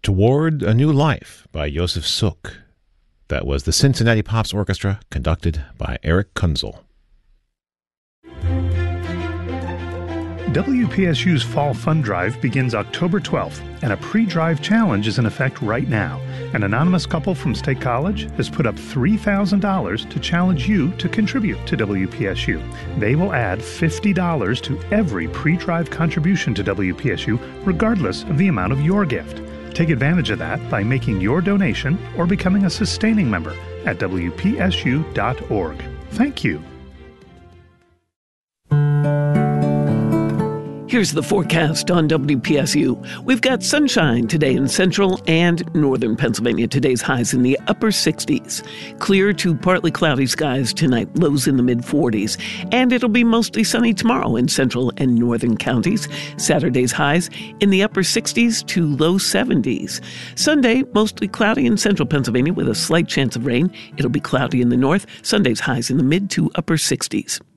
Toward a New Life by Josef Suk. That was the Cincinnati Pops Orchestra, conducted by Eric Kunzel. WPSU's Fall Fund Drive begins October 12th, and a pre-drive challenge is in effect right now. An anonymous couple from State College has put up $3,000 to challenge you to contribute to WPSU. They will add $50 to every pre-drive contribution to WPSU, regardless of the amount of your gift. Take advantage of that by making your donation or becoming a sustaining member at WPSU.org. Thank you. Here's the forecast on WPSU. We've got sunshine today in central and northern Pennsylvania. Today's highs in the upper 60s. Clear to partly cloudy skies tonight, lows in the mid-40s. And it'll be mostly sunny tomorrow in central and northern counties. Saturday's highs in the upper 60s to low 70s. Sunday, mostly cloudy in central Pennsylvania with a slight chance of rain. It'll be cloudy in the north. Sunday's highs in the mid to upper 60s.